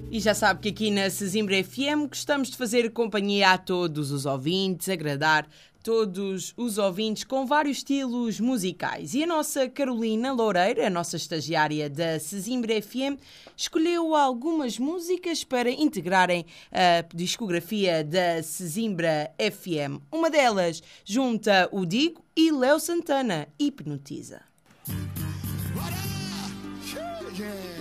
E já sabe que aqui na Sesimbra FM gostamos de fazer companhia a todos os ouvintes, agradar todos os ouvintes com vários estilos musicais. E a nossa Carolina Loureira, a nossa estagiária da Sesimbra FM, escolheu algumas músicas para integrarem a discografia da Sesimbra FM. Uma delas junta o Digo e Léo Santana, Hipnotiza. Yeah.